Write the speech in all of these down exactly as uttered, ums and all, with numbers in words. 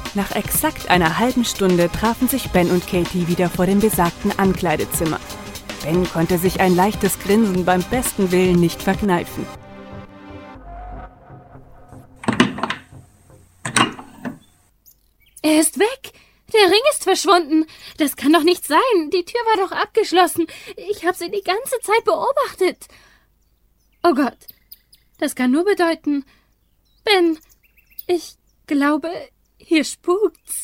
Nach exakt einer halben Stunde trafen sich Ben und Katie wieder vor dem besagten Ankleidezimmer. Ben konnte sich ein leichtes Grinsen beim besten Willen nicht verkneifen. Er ist weg! Der Ring ist verschwunden! Das kann doch nicht sein! Die Tür war doch abgeschlossen! Ich habe sie die ganze Zeit beobachtet! Oh Gott! Das kann nur bedeuten... Ben, ich glaube, hier spukt's.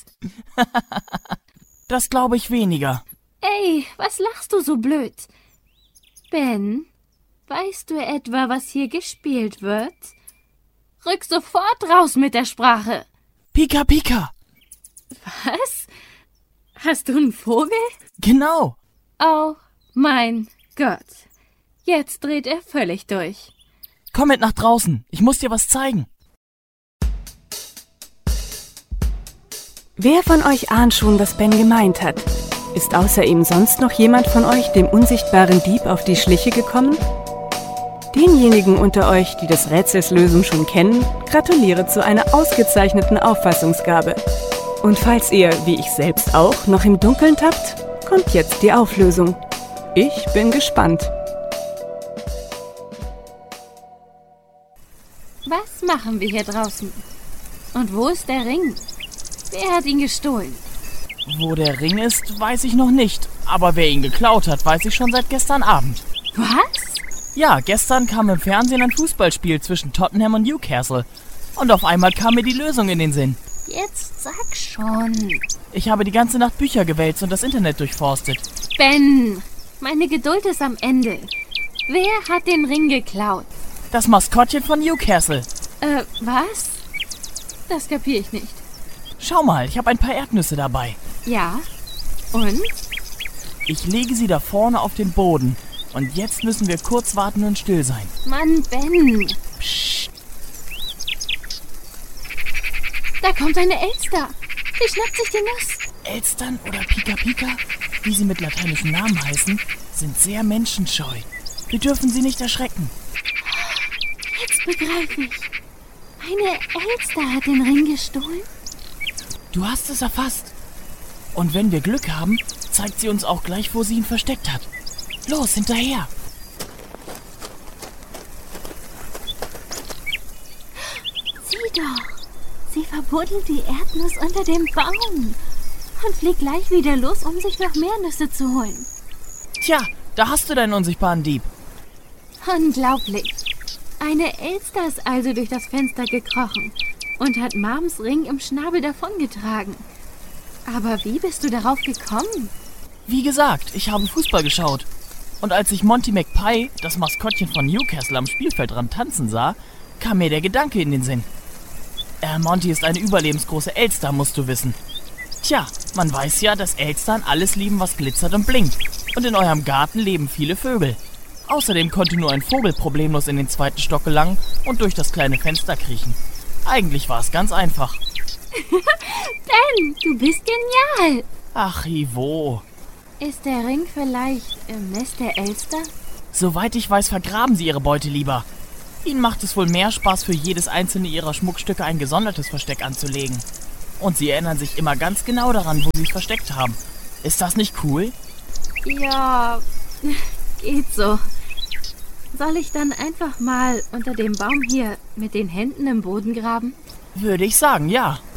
Das glaube ich weniger. Ey, was lachst du so blöd? Ben, weißt du etwa, was hier gespielt wird? Rück sofort raus mit der Sprache. Pika Pika. Was? Hast du einen Vogel? Genau. Oh mein Gott. Jetzt dreht er völlig durch. Komm mit nach draußen. Ich muss dir was zeigen. Wer von euch ahnt schon, was Ben gemeint hat? Ist außer ihm sonst noch jemand von euch dem unsichtbaren Dieb auf die Schliche gekommen? Denjenigen unter euch, die des Rätsels Lösung schon kennen, gratuliere zu einer ausgezeichneten Auffassungsgabe. Und falls ihr, wie ich selbst auch, noch im Dunkeln tappt, kommt jetzt die Auflösung. Ich bin gespannt. Was machen wir hier draußen? Und wo ist der Ring? Wer hat ihn gestohlen? Wo der Ring ist, weiß ich noch nicht. Aber wer ihn geklaut hat, weiß ich schon seit gestern Abend. Was? Ja, gestern kam im Fernsehen ein Fußballspiel zwischen Tottenham und Newcastle. Und auf einmal kam mir die Lösung in den Sinn. Jetzt sag schon. Ich habe die ganze Nacht Bücher gewälzt und das Internet durchforstet. Ben, meine Geduld ist am Ende. Wer hat den Ring geklaut? Das Maskottchen von Newcastle. Äh, was? Das kapiere ich nicht. Schau mal, ich habe ein paar Erdnüsse dabei. Ja? Und? Ich lege sie da vorne auf den Boden. Und jetzt müssen wir kurz warten und still sein. Mann, Ben. Psst. Da kommt eine Elster. Sie schnappt sich die Nuss. Elstern oder Pika Pika, wie sie mit lateinischen Namen heißen, sind sehr menschenscheu. Wir dürfen sie nicht erschrecken. Jetzt begreife ich. Eine Elster hat den Ring gestohlen? Du hast es erfasst. Und wenn wir Glück haben, zeigt sie uns auch gleich, wo sie ihn versteckt hat. Los, hinterher! Sieh doch! Sie verbuddelt die Erdnuss unter dem Baum und fliegt gleich wieder los, um sich noch mehr Nüsse zu holen. Tja, da hast du deinen unsichtbaren Dieb. Unglaublich! Eine Elster ist also durch das Fenster gekrochen und hat Mams Ring im Schnabel davongetragen. Aber wie bist du darauf gekommen? Wie gesagt, ich habe Fußball geschaut. Und als ich Monty McPie, das Maskottchen von Newcastle, am Spielfeldrand tanzen sah, kam mir der Gedanke in den Sinn. Äh, Monty ist eine überlebensgroße Elster, musst du wissen. Tja, man weiß ja, dass Elstern alles lieben, was glitzert und blinkt. Und in eurem Garten leben viele Vögel. Außerdem konnte nur ein Vogel problemlos in den zweiten Stock gelangen und durch das kleine Fenster kriechen. Eigentlich war es ganz einfach. Ben, du bist genial! Ach, Ivo. Ist der Ring vielleicht im Nest der Elster? Soweit ich weiß, vergraben sie ihre Beute lieber. Ihnen macht es wohl mehr Spaß, für jedes einzelne ihrer Schmuckstücke ein gesondertes Versteck anzulegen. Und sie erinnern sich immer ganz genau daran, wo sie es versteckt haben. Ist das nicht cool? Ja, geht so. Soll ich dann einfach mal unter dem Baum hier mit den Händen im Boden graben? Würde ich sagen, ja.